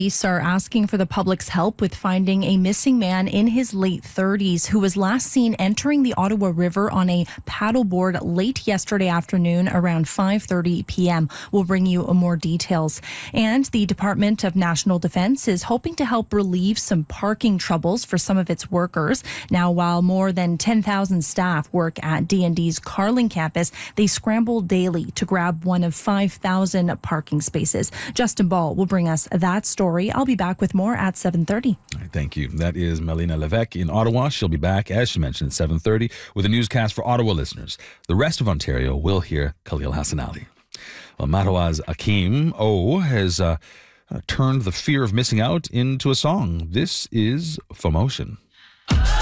Police are asking for the public's help with finding a missing man in his late 30s who was last seen entering the Ottawa River on a paddleboard late yesterday afternoon around 5:30 p.m. We'll bring you more details. And the Department of National Defence is hoping to help relieve some parking troubles for some of its workers. Now, while more than 10,000 staff work at DND's Carling campus, they scramble daily to grab one of 5,000 parking spaces. Justin Ball will bring us that story. I'll be back with more at 7:30. All right, thank you. That is Melina Levesque in Ottawa. She'll be back, as she mentioned, at 7:30 with a newscast for Ottawa listeners. The rest of Ontario will hear Khalil Hassan Ali. Well, Mattawa's Akeem O has turned the fear of missing out into a song. This is FOMotion.